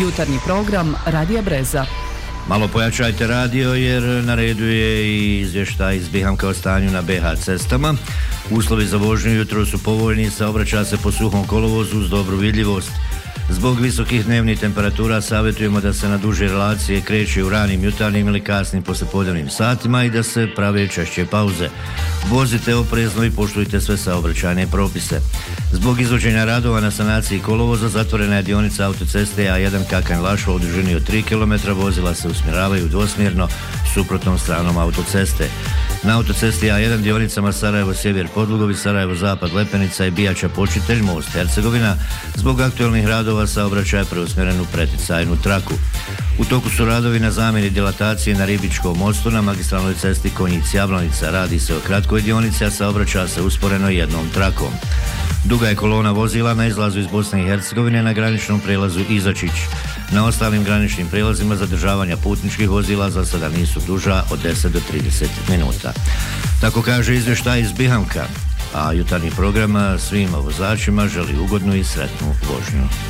Jutarnji program Radija Breza. Malo pojačajte radio jer na redu je i izvještaj iz Bihamka o stanju na BH cestama. Uslovi za vožnju jutro su povoljni, saobraća se po suhom kolovozu uz dobru vidljivost. Zbog visokih dnevnih temperatura savjetujemo da se na duže relacije kreće u ranim jutarnjim ili kasnim poslijepodnevnim satima i da se prave češće pauze. Vozite oprezno i poštujte sve saobraćajne propise. Zbog izvođenja radova na sanaciji kolovoza zatvorena je dionica autoceste A1 Kakanj-Lašva u dužini od 3 km, vozila se usmjeravaju dvosmjerno suprotnom stranom autoceste. Na autocesti A1 dionicama Sarajevo-Sjever Podlugovi, Sarajevo-Zapad Lepenica i Bijača-Počitelj most Hercegovina zbog aktualnih radova saobraćaja preusmjeren u preticajnu traku. U toku su radovi na zamjeni dilatacije na Ribičkom mostu na magistralnoj cesti Konjic-Jablanica. Radi se o kratkoj dionici, a saobraća se usporeno jednom trakom. Duga je kolona vozila na izlazu iz Bosne i Hercegovine na graničnom prelazu Izačić. Na ostalim graničnim prelazima zadržavanja putničkih vozila za sada nisu duža od 10 do 30 minuta. Tako kaže izvještaj iz Bihamka, a jutarnji program svim vozačima želi ugodnu i sretnu vožnju.